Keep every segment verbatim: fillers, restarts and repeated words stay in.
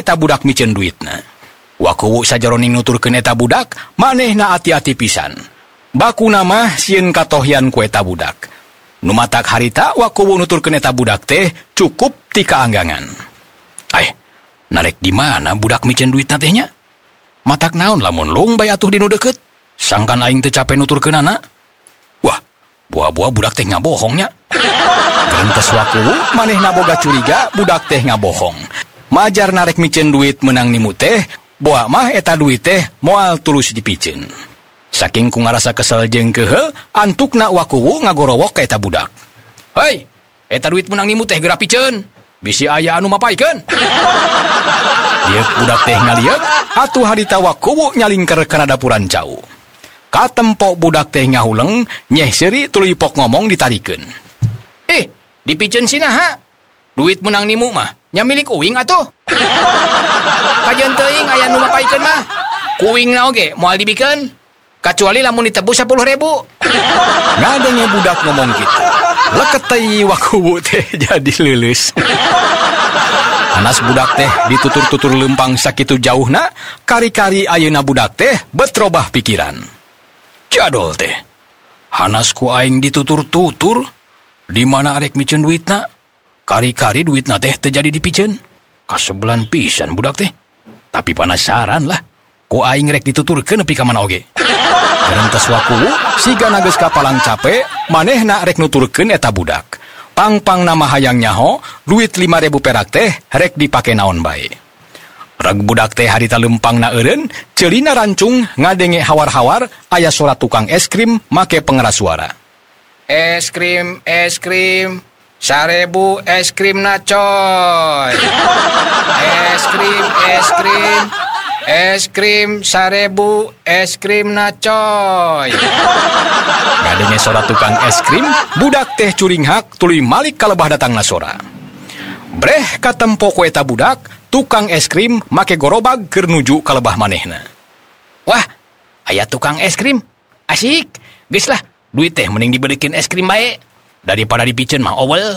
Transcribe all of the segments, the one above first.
eta budak micen duitna. Wakuwu sajaroning nuturkeun eta budak, manehna ati-ati pisan. Bakuna mah sieun katohyan ku eta budak. Nu matak harita wakuwu nuturkeun eta budak teh cukup ti kaanggangan. Ai, narek di mana budak micen duitna teh nya? Matak naon lamun lung bae atuh dinu deukeut? Sangkan aing teu capek nuturkeunana. Wah, buah-buah budak teh ngabohongnya. Gerentos wakuwu manehna boga curiga budak teh ngabohong. Majar narek micen duit menang nimu teh, boa mah eta duit teh moal tulus dipiceun. Saking ku ngarasa kesel jeung keheul, antukna wakuwu ngagorowok ka eta budak. "Hei, eta duit menang nimu teh geura piceun. Bisi aya anu mapaikeun." Dieu budak teh ngalieur, atuh harita wakuwu nyalingker kana dapuran cau. Katempo budak teh ngahuleng, nyeh seuri tuluy pok ngomong ditarikeun. "Eh, dipiceun sinaha? Duit menang nimu mah nya milik uing atuh. Kajian teuing aya nu mapaikeun mah. Kuingna oge moal dibikeun. Kecuali lamun ditebus sepuluh ribu. Ngadenge budak ngomong gitu. Leket teh wakuwu teh jadi leuleus. Anas budak teh ditutur-tutur lempang sakitu jauhna, kari-kari ayeuna budak teh betrobah pikiran. Jadol teh. Hanas ku aing ditutur-tutur, di mana arek micen duitna? Kari-kari duitna teh teu jadi dipiceun. Kasebelan pisan budak teh. Tapi penasaran lah, ku aing rek dituturkeun nepi ka mana oge. Gerentos wakuwu siga geus kapalang capek, manehna rek nuturkeun eta budak. Pang-pang nama hayang nyaho, duit lima ribu perak teh rek dipake naon bae. Reg budak teh harita lempangna eureun, ceulina rancung ngadenge hawar-hawar aya suara tukang es krim make pengeras suara. Es krim, es krim, sarebu es krim na coy. Es krim, es krim, es krim sarebu es krim na coy. Ngadenge suara tukang es krim, budak teh curinghak tuluy malik kalebah datangna sora. Breh katempo ku eta budak, tukang es krim make gorobag keur nuju kalebah manehna. Wah, aya tukang es krim. Asik. Geus lah, duit teh mending dibeurekeun es krim bae daripada dipiceun mah owel.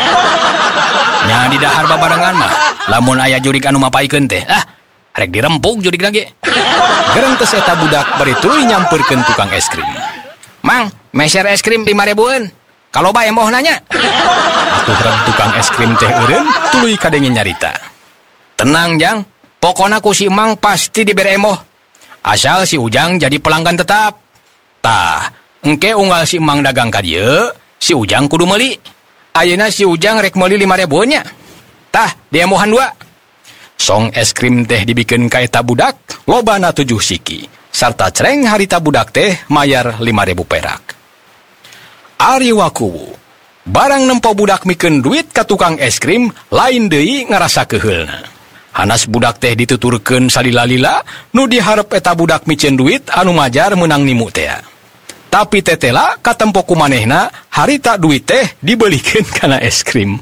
Nya di dahar babarengan mah, lamun aya jurig anu mapaikeun teh, ah, rek dirempuk jurig lage. Gerentos eta budak bari tuluy nyampeurkeun tukang es krim. "Mang, meser es krim lima ribuan. Kalau bae moh nanya." Atuh reg tukang es krim teh eureun tuluy kadenge nyarita. "Tenang, Jang. Pokona ku si Mang pasti dibere emoh. Asal si Ujang jadi pelanggan tetap. Tah, engke unggal si Mang dagang ka dieu, si Ujang kudu meuli. Ayeuna si Ujang rek meuli lima ribuan nya. Tah, diemohan dua." Song es krim teh dibikeun ka eta budak, lobana tujuh siki. Sarta cereng harita budak teh mayar lima ribu perak. Ari wakuwu, barang nempo budak mikeun duit ka tukang es krim, lain deui ngarasa keheulna. Hanas budak teh dituturkeun salila-lila, nu diharep eta budak micen duit anu majar menang nimu teh. Tapi tetela katempo ku manehna, harita duit teh dibelikeun kana es krim.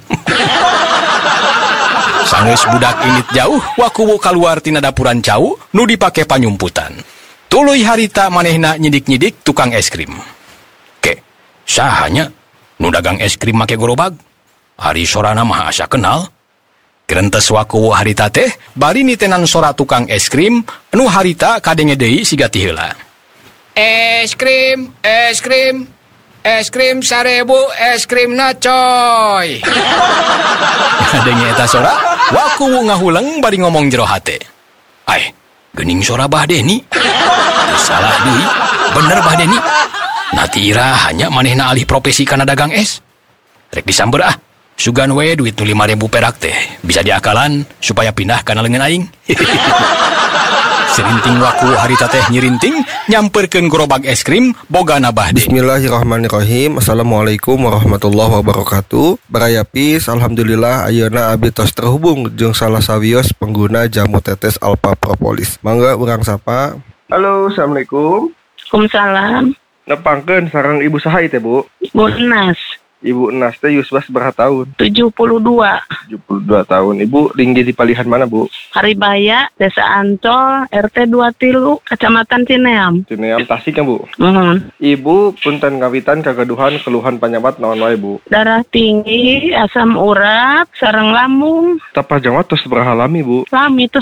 Sanggeus budak init jauh, wakuwu kaluar tina dapuran cau, nu dipake panyumputan. Tuluy harita manehna nyidik-nyidik tukang es krim. Ke, sahanya nu dagang es krim make gorobag? Ari sorana mah asa kenal. Gerentos wakuwu harita teh, bari nitenan sora tukang es krim, nu harita kadenge deui siga ti heula. Es krim, es krim, es krim sarebu, es krim na coy. Kadenge eta sora, wakuwu ngahuleng bari ngomong jero hate. Ai, geuning sora Bah Deni. Salah deui, bener Bah Deni. Natira hanya manehna alih profesi kana dagang es. Rek disamber ah, sugan we duit nu lima ribu perak teh bisa diakalan supaya pindah kana leungeun aing. Serinting waku harita teh nyirinting nyamperkeun gerobag es krim bogana Bah Deni. Bismillahirrahmanirrahim. Assalamualaikum warahmatullahi wabarakatuh. Barayapis, alhamdulillah ayeuna abdi tos terhubung jeung salah sawios pengguna jamu tetes Alpha Propolis. Mangga urang sapa. Halo, assalamualaikum. Waalaikumsalam. Nepangkeun sareng ibu saha teh, Bu? Ibu Enas. Ibu Enas teh yusbah sabaraha tahun? tujuh puluh dua. tujuh puluh dua tahun. Ibu tinggi di palihan mana, Bu? Haribaya, Desa Ancol, R T dua tilu, Kecamatan Cineam. Cineam Tasik kan, Bu? Mohon. Ibu punten ngawitan kagaduhan keluhan penyebab naon wae, Bu? Darah tinggi, asam urat, sareng lambung. Tapah jawab tos sabaraha lami, Bu? Lami tos